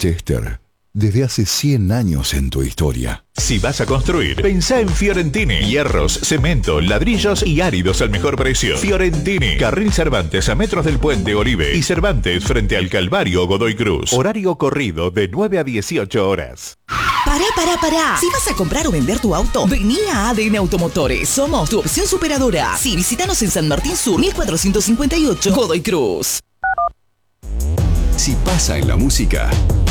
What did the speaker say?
Chester, desde hace 100 años en tu historia. Si vas a construir, pensá en Fiorentini. Hierros, cemento, ladrillos y áridos al mejor precio. Fiorentini. Carril Cervantes a metros del puente Oribe y Cervantes frente al Calvario Godoy Cruz. Horario corrido de 9 a 18 horas. Pará. Si vas a comprar o vender tu auto, vení a ADN Automotores. Somos tu opción superadora. Sí, visítanos en San Martín Sur, 1458, Godoy Cruz. Si pasa en la música,